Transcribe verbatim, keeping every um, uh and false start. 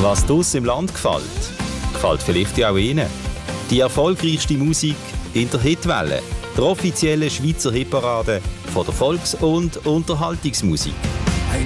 Was draussen im Land gefällt, gefällt vielleicht auch Ihnen. Die erfolgreichste Musik in der Hitwelle, der offiziellen Schweizer Hitparade von der Volks- und Unterhaltungsmusik.